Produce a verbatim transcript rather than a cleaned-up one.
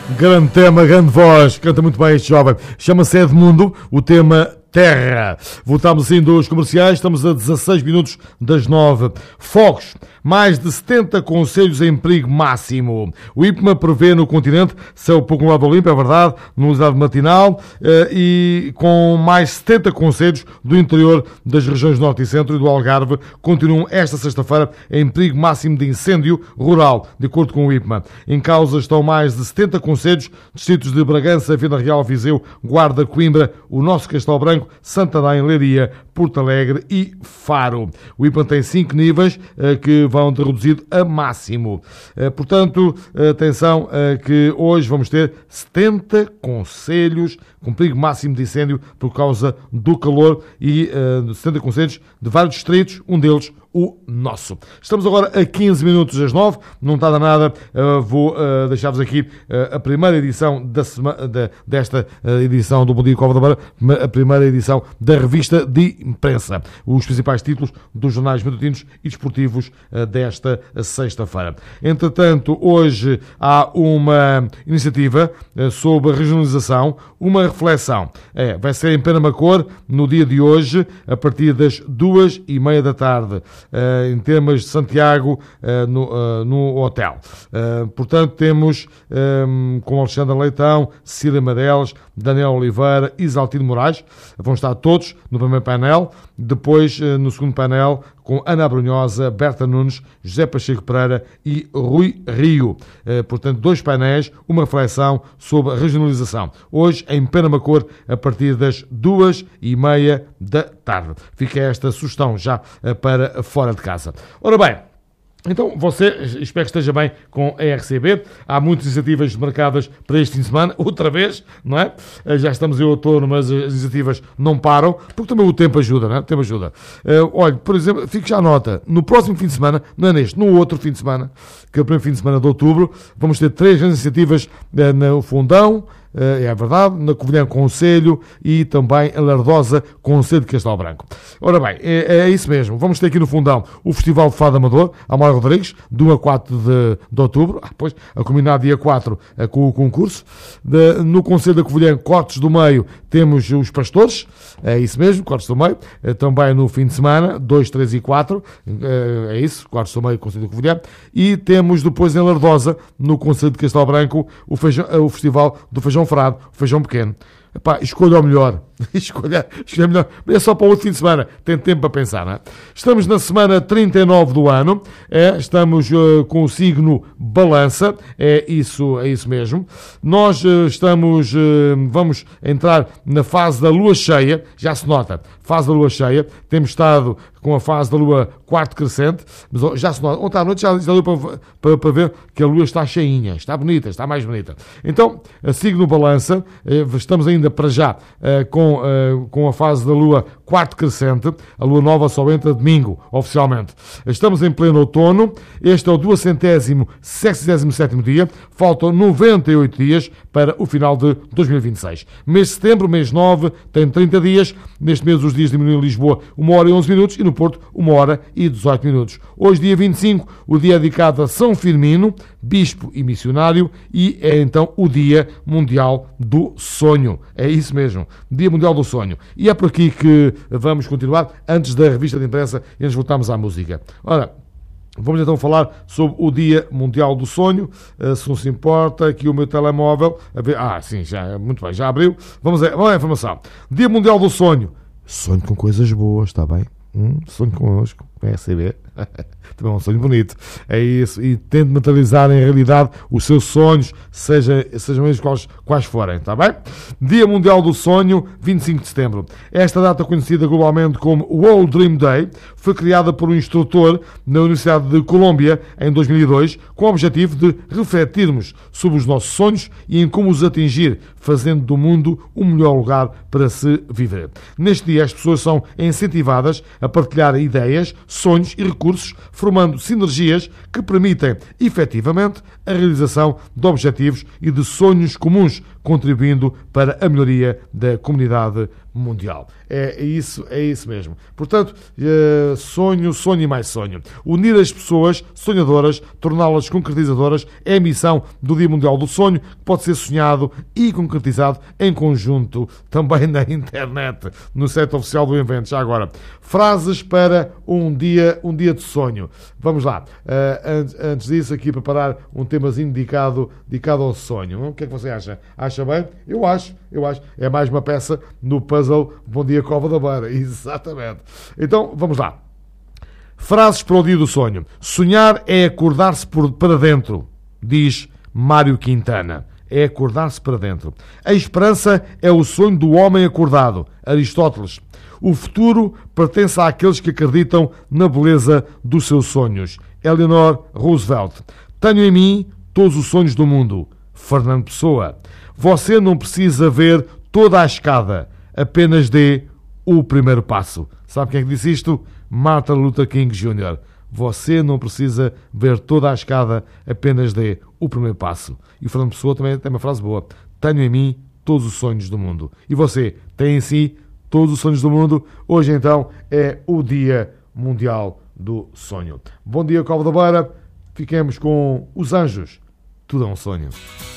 Grande tema, grande voz, canta muito bem este jovem. Chama-se Edmundo, o tema Terra. Voltámos assim dos comerciais, estamos a dezasseis minutos das nove. Fogos, mais de setenta concelhos em perigo máximo. O I P M A prevê no continente céu pouco nublado limpo, é verdade, nubosidade matinal, e com mais setenta concelhos do interior das regiões norte e centro e do Algarve continuam esta sexta-feira em perigo máximo de incêndio rural, de acordo com o I P M A. Em causa estão mais de setenta concelhos, distritos de Bragança, Vila Real, Viseu, Guarda, Coimbra, o nosso Castelo Branco, Santarém, Leiria, Porto Alegre e Faro. O I P M A tem cinco níveis eh, que vão de reduzido a máximo. Eh, portanto, atenção eh, que hoje vamos ter setenta concelhos com perigo máximo de incêndio por causa do calor e eh, setenta concelhos de vários distritos, um deles o nosso. Estamos agora a quinze minutos das nove, não está nada, uh, vou uh, deixar-vos aqui uh, a primeira edição da semana, de, desta uh, edição do Bom Dia Cova da Beira, a primeira edição da revista de imprensa, os principais títulos dos jornais matutinos e desportivos uh, desta sexta-feira. Entretanto, hoje há uma iniciativa uh, sobre a regionalização, uma reflexão. É, vai ser em Penamacor, no dia de hoje, a partir das duas e meia da tarde. Uh, em termos de Santiago, uh, no, uh, no hotel. Uh, portanto, temos um, com Alexandre Leitão, Cecília Madeles, Daniel Oliveira e Isaltino Moraes. Vão estar todos no primeiro painel. Depois, uh, no segundo painel, com Ana Brunhosa, Berta Nunes, José Pacheco Pereira e Rui Rio. Uh, portanto, dois painéis, uma reflexão sobre a regionalização. Hoje, em Penamacor, a partir das duas e meia da tarde. Fica esta sugestão já uh, para fora de casa. Ora bem, então você, espero que esteja bem com a R C B. Há muitas iniciativas marcadas para este fim de semana, outra vez, não é? Já estamos em outono, mas as iniciativas não param, porque também o tempo ajuda, não é? O tempo ajuda. Uh, olha, por exemplo, fique já a nota, no próximo fim de semana, não é neste, no outro fim de semana, que é o primeiro fim de semana de outubro, vamos ter três grandes iniciativas uh, no Fundão, é verdade, na Covilhã Concelho e também a Lardosa Concelho de Castelo Branco. Ora bem, é, é isso mesmo. Vamos ter aqui no Fundão o Festival de Fado Amador, Amália Rodrigues, de um a quatro de, de outubro. Ah, pois, a combinado dia quatro é, com o concurso. De, no Concelho da Covilhã, Cortes do Meio, temos os Pastores. É isso mesmo, Cortes do Meio. É, também no fim de semana, dois, três e quatro. É, é isso, Cortes do Meio, Concelho da Covilhã. E temos depois em Lardosa, no Concelho de Castelo Branco, o, feijão, o Festival do Feijão Frado, o feijão pequeno. Epá, escolha o melhor. Escolha, escolha melhor. É só para o outro fim de semana. Tem tempo para pensar, não é? Estamos na semana trinta e nove do ano. É, estamos uh, com o signo Balança. É isso, é isso mesmo. Nós uh, estamos, uh, vamos entrar na fase da lua cheia. Já se nota. Fase da lua cheia. Temos estado com a fase da lua quarto crescente. Mas já se nota. Ontem à noite já, já deu para, para, para ver que a lua está cheinha. Está bonita, está mais bonita. Então, a signo Balança. Uh, estamos ainda para já uh, com Com, uh, com a fase da lua quarto crescente. A lua nova só entra domingo, oficialmente. Estamos em pleno outono. Este é o duecentésimo, sexagésimo sétimo dia. Faltam noventa e oito dias para o final de dois mil e vinte e seis. Mês de setembro, mês nove, tem trinta dias. Neste mês os dias diminuem em Lisboa uma hora e onze minutos e no Porto uma hora e dezoito minutos. Hoje, dia vinte e cinco, o dia é dedicado a São Firmino, bispo e missionário, e é então o Dia Mundial do Sonho. É isso mesmo, Dia Mundial do Sonho. E é por aqui que vamos continuar, antes da revista de imprensa, e nos voltamos à música. Ora, vamos então falar sobre o Dia Mundial do Sonho, uh, se não se importa, aqui o meu telemóvel, a ver, ah, sim, já, muito bem, já abriu. Vamos a, vamos à informação. Dia Mundial do Sonho. Sonho com coisas boas, está bem? Hum, sonho connosco, é R C B. Também é um sonho bonito. É isso. E tente materializar em realidade os seus sonhos, seja, sejam eles quais, quais forem, está bem? Dia Mundial do Sonho, vinte e cinco de setembro. Esta data, conhecida globalmente como World Dream Day, foi criada por um instrutor na Universidade de Colômbia em dois mil e dois, com o objetivo de refletirmos sobre os nossos sonhos e em como os atingir, fazendo do mundo um melhor lugar para se viver. Neste dia, as pessoas são incentivadas a partilhar ideias, sonhos e recursos recursos, formando sinergias que permitem, efetivamente, a realização de objetivos e de sonhos comuns, contribuindo para a melhoria da comunidade mundial. É isso, é isso mesmo. Portanto, sonho, sonho e mais sonho. Unir as pessoas sonhadoras, torná-las concretizadoras, é a missão do Dia Mundial do Sonho, que pode ser sonhado e concretizado em conjunto, também na internet, no site oficial do evento. Já agora, frases para um dia, um dia de sonho. Vamos lá. Uh, antes disso, aqui preparar um temazinho dedicado, dedicado ao sonho. O que é que você acha? Acha bem? Eu acho, eu acho. É mais uma peça no puzzle Bom Dia Cova da Beira. Exatamente. Então, vamos lá. Frases para o dia do sonho. Sonhar é acordar-se por, para dentro, diz Mário Quintana. É acordar-se para dentro. A esperança é o sonho do homem acordado, Aristóteles. O futuro pertence àqueles que acreditam na beleza dos seus sonhos, Eleanor Roosevelt. Tenho em mim todos os sonhos do mundo, Fernando Pessoa. Você não precisa ver toda a escada, apenas dê o primeiro passo. Sabe quem é que disse isto? Martin Luther King Júnior Você não precisa ver toda a escada, apenas dê o primeiro passo. E o Fernando Pessoa também tem uma frase boa. Tenho em mim todos os sonhos do mundo. E você tem em si todos os sonhos do mundo? Hoje, então, é o Dia Mundial do Sonho. Bom dia, Cova da Beira. Fiquemos com os anjos. Tudo é um sonho.